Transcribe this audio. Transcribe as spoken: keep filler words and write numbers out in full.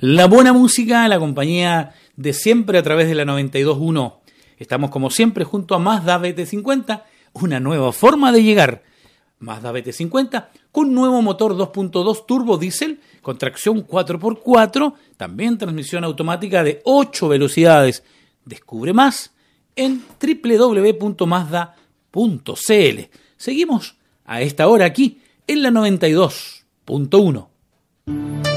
La buena música, la compañía de siempre a través de la noventa y dos punto uno. Estamos como siempre junto a Mazda B T cincuenta, una nueva forma de llegar. Mazda B T cincuenta con nuevo motor dos punto dos turbo diésel con tracción cuatro por cuatro, también transmisión automática de ocho velocidades. Descubre más en doble u doble u doble u punto mazda punto c l. Seguimos a esta hora aquí en la noventa y dos punto uno.